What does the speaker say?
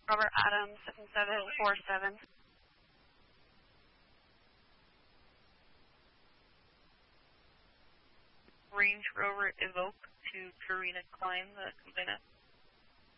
Robert Adams, 7747. Range Rover Evoque to Karina Klein, the complainant.